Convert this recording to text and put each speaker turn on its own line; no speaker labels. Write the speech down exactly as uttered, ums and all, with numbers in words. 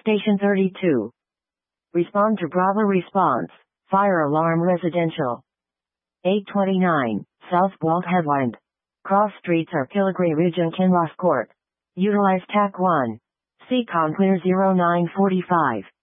Station thirty-two. Respond to Bravo response. Fire alarm residential. eight twenty-nine, South Walt Headland. Cross streets are Killigrew Ridge and Kinross Court. Utilize T A C one. Seacon clear zero nine forty-five.